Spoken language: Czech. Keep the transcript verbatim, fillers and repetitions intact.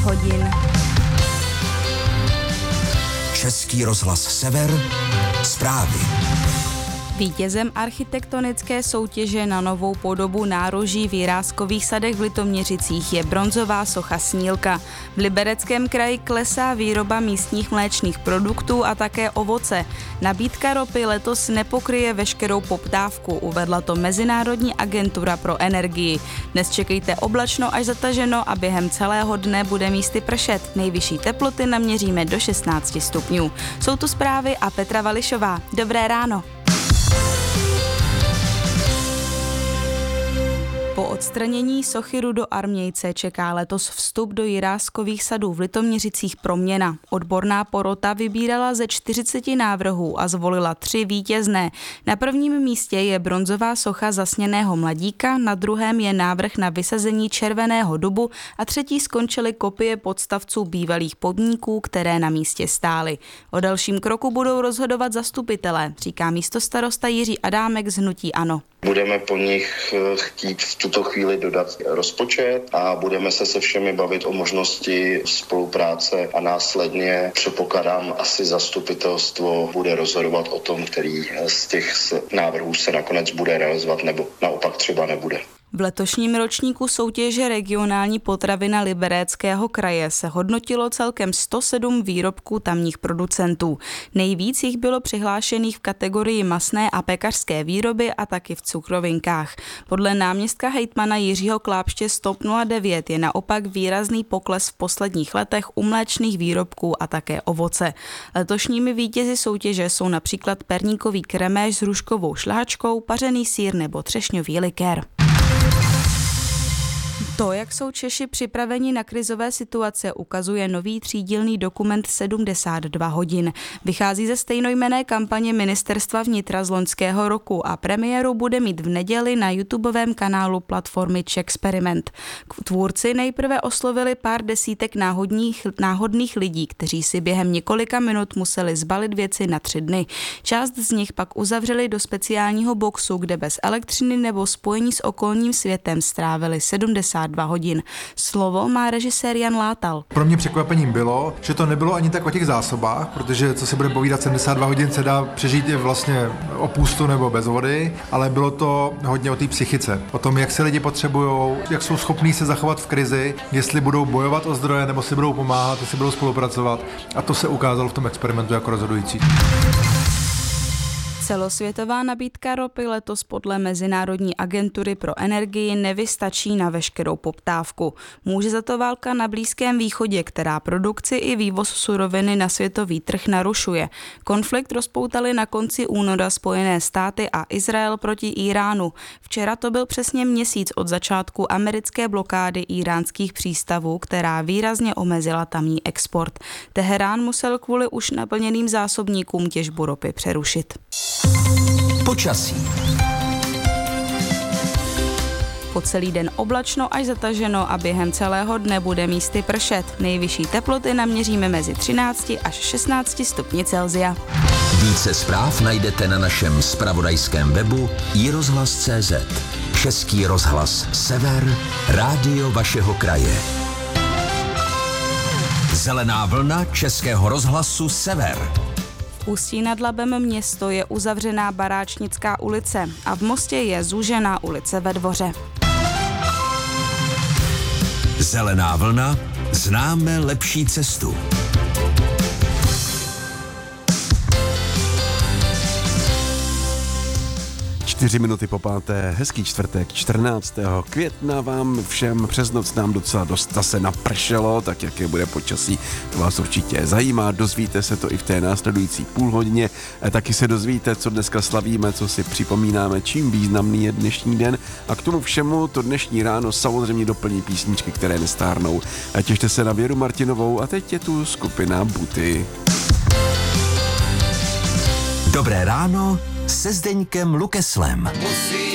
hodin. Český rozhlas Sever, zprávy. Vítězem architektonické soutěže na novou podobu nároží v Jiráskových sadech v Litoměřicích je bronzová socha Snílka. V Libereckém kraji klesá výroba místních mléčných produktů a také ovoce. Nabídka ropy letos nepokryje veškerou poptávku, uvedla to Mezinárodní agentura pro energii. Dnes čekejte oblačno až zataženo a během celého dne bude místy pršet. Nejvyšší teploty naměříme do šestnáct stupňů. Jsou tu zprávy a Petra Vališová. Dobré ráno. Po odstranění sochy Rudoarmějce čeká letos vstup do Jiráskových sadů v Litoměřicích proměna. Odborná porota vybírala ze čtyřiceti návrhů a zvolila tři vítězné. Na prvním místě je bronzová socha zasněného mladíka, na druhém je návrh na vysazení červeného dubu a třetí skončily kopie podstavců bývalých podniků, které na místě stály. O dalším kroku budou rozhodovat zastupitelé, říká místostarosta Jiří Adámek z hnutí ANO. Budeme po nich chtít v tuto chvíli dodat rozpočet a budeme se se všemi bavit o možnosti spolupráce a následně předpokládám asi zastupitelstvo bude rozhodovat o tom, který z těch návrhů se nakonec bude realizovat nebo naopak třeba nebude. V letošním ročníku soutěže Regionální potravina Libereckého kraje se hodnotilo celkem sto sedm výrobků tamních producentů. Nejvíc jich bylo přihlášených v kategorii masné a pekařské výroby a taky v cukrovinkách. Podle náměstka hejtmana Jiřího Klápště z TOP nula devět je naopak výrazný pokles v posledních letech u mléčných výrobků a také ovoce. Letošními vítězi soutěže jsou například perníkový kreméš s hruškovou šlehačkou, pařený sýr nebo třešňový likér. To, jak jsou Češi připraveni na krizové situace, ukazuje nový třídílný dokument sedmdesát dva hodin. Vychází ze stejnojmenné kampaně Ministerstva vnitra z loňského roku a premiéru bude mít v neděli na YouTubeovém kanálu platformy Czexperiment. Tvůrci nejprve oslovili pár desítek náhodných, náhodných lidí, kteří si během několika minut museli zbalit věci na tři dny. Část z nich pak uzavřeli do speciálního boxu, kde bez elektřiny nebo spojení s okolním světem strávili sedmdesát dva hodin. Slovo má režisér Jan Látal. Pro mě překvapením bylo, že to nebylo ani tak o těch zásobách, protože co se bude povídat, sedmdesát dva hodin se dá přežít i vlastně o pustu nebo bez vody, ale bylo to hodně o té psychice. O tom, jak se lidi potřebujou, jak jsou schopní se zachovat v krizi, jestli budou bojovat o zdroje nebo si budou pomáhat, jestli budou spolupracovat. A to se ukázalo v tom experimentu jako rozhodující. Celosvětová nabídka ropy letos podle Mezinárodní agentury pro energii nevystačí na veškerou poptávku. Může za to válka na Blízkém východě, která produkci i vývoz suroviny na světový trh narušuje. Konflikt rozpoutali na konci února Spojené státy a Izrael proti Íránu. Včera to byl přesně měsíc od začátku americké blokády íránských přístavů, která výrazně omezila tamní export. Teherán musel kvůli už naplněným zásobníkům těžbu ropy přerušit. Počasí. Po celý den oblačno až zataženo a během celého dne bude místy pršet. Nejvyšší teploty naměříme mezi třináct až šestnáct stupni Celsia. Více zpráv najdete na našem zpravodajském webu i rozhlas tečka cé zet. Český rozhlas Sever, rádio vašeho kraje. Zelená vlna Českého rozhlasu Sever. V Ústí nad Labem město je uzavřená Baráčnická ulice a v Mostě je zúžená ulice ve Dvoře. Zelená vlna, známe lepší cestu. Čtyři minuty po páté, hezký čtvrtek, čtrnáctého května vám všem přes noc nám docela dost zase napršelo, tak jaké bude počasí, to vás určitě zajímá, dozvíte se to i v té následující půlhodině, taky se dozvíte, co dneska slavíme, co si připomínáme, čím významný je dnešní den a k tomu všemu to dnešní ráno samozřejmě doplní písničky, které nestárnou. Těšte se na Věru Martinovou a teď je tu skupina Buty. Dobré ráno se Zdeňkem Lukeslem.